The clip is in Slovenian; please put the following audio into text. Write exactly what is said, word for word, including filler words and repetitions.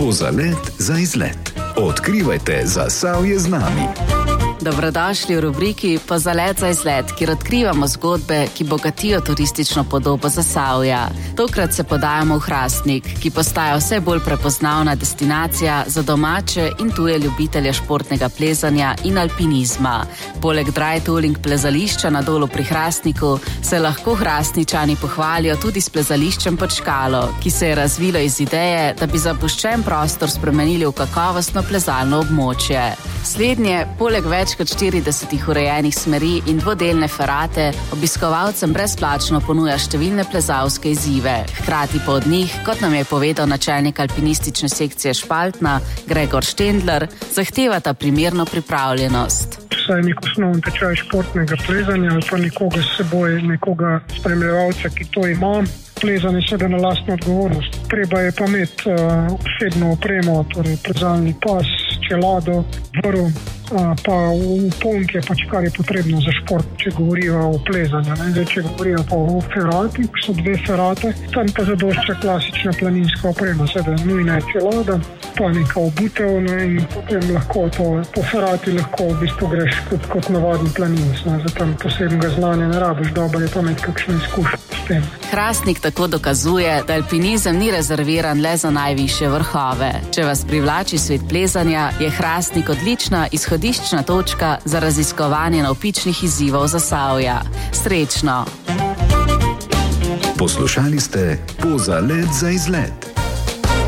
Pozalet za izlet. Odkrivajte Zasavje z nami. Dobrodošli v rubriki Pozalet za izlet, kjer odkrivamo zgodbe, ki bogatijo turistično podobo Zasavja. Tokrat se podajamo v Hrastnik, ki postaja vse bolj prepoznavna destinacija za domače in tuje ljubitelje športnega plezanja in alpinizma. Poleg dry tooling plezališča na Dolu pri Hrastniku se lahko Hrastničani pohvalijo tudi s plezališčem Pod Škalo, ki se je razvilo iz ideje, da bi zapuščen prostor spremenili v kakovostno plezalno območje. Slednje, poleg več kot štiridesetih urejenih smeri in dvodelne ferate, obiskovalcem brezplačno ponuja številne plezalske izzive. Hkrati pa od njih, kot nam je povedal načelnik alpinistične sekcije Špaltna, Gregor Štendler, zahtevata primerno pripravljenost. Vsaj nek osnovni tečaj športnega plezanja ali pa nekoga s seboj, nekoga spremljevalca, ki to ima. Plezanje seveda na lastno odgovornost. Treba je pa imeti uh, osebno opremo, torej plezalni pas, čelado, vrv, uh, pa uponke, pač kar je potrebno za šport, če govorijo o plezanju. Ne? Zdaj, če govorijo pa o ferati, so dve ferate, tam pa zadošča klasična planinska oprema, seveda nujna je čelada, pa neka obutev, ne? In potem lahko to, po ferati lahko v bistvu greš kot, kot navaden planinc, ne? Za tam posebnega znanja ne rabiš, dobro je pa imeti kakšno izkušnjo s tem. Hrastnik tako dokazuje, da alpinizem ni rezerviran le za najvišje vrhove. Če vas privlači svet plezanja, je Hrastnik odlična izhodiščna točka za raziskovanje navpičnih izzivov Zasavja. Srečno! Poslušali ste Pozalet za izlet.